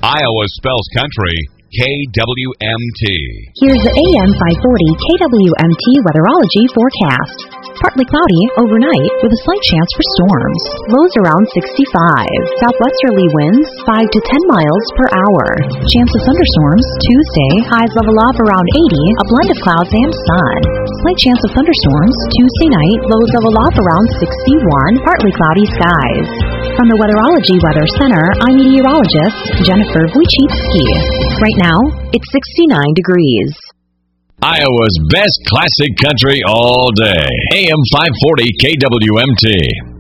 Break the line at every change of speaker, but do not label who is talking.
Iowa spells country, KWMT.
Here's the AM 540 KWMT weatherology forecast. Partly cloudy overnight with a slight chance for storms. Lows around 65. Southwesterly winds 5 to 10 miles per hour. Chance of thunderstorms Tuesday. Highs level off around 80. A blend of clouds and sun. Slight chance of thunderstorms Tuesday night. Lows level off around 61. Partly cloudy skies. From the Weatherology Weather Center, I'm meteorologist Jennifer Wojcicki. Right now, it's 69 degrees.
Iowa's best classic country all day. AM 540 KWMT.